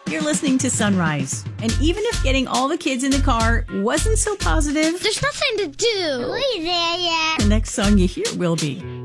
You're listening to Sunrise. And even if getting all the kids in the car wasn't so positive, there's nothing to do. Are we there yet? the next song you hear will be.